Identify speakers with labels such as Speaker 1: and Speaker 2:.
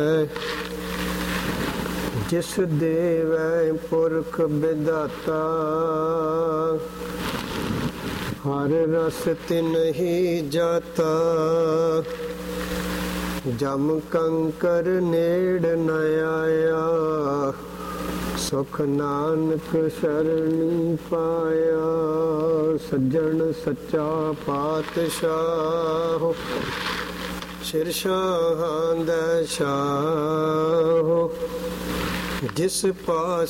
Speaker 1: ਜਿਸ ਦੇਵੈ ਪੁਰਖ ਵਿਦਾਤਾ, ਹਰ ਰਸ ਤਿਨਹੀ ਜਾਤਾ। ਜਮ ਕੰਕਰ ਨੇੜ ਨ ਆਇਆ, ਸੁਖ ਨਾਨਕ ਸ਼ਰਣੀ ਪਾਇਆ। ਸੱਜਣ ਸੱਚਾ ਪਾਤਸ਼ਾਹ, ਸ਼ਿਰਸ਼ਾਹਾਂ ਦਾ ਸ਼ਾਹ। ਜਿਸ ਪਾਸ